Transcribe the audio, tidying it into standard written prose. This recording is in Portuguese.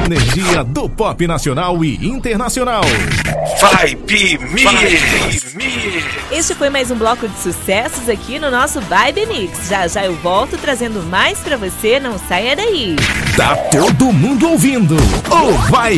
energia do pop nacional e internacional. Vibe Mix. Este foi mais um bloco de sucessos aqui no nosso Vibe Mix. Já já eu volto trazendo mais pra você, não saia daí. Tá todo mundo ouvindo o Vibe